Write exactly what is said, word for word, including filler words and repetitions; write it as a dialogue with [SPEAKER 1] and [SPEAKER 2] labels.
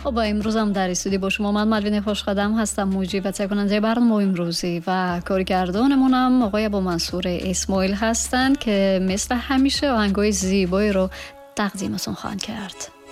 [SPEAKER 1] خب امروز هم در استودیو با شما من ملوین خوشقدم هستم، موجی و تهیه کننده برنامه امروزی و کارگردانمون هم آقای ابو منصور اسماعیل هستن که مثل همیشه آهنگای زیبایی رو تقدیمتون خواهند کرد.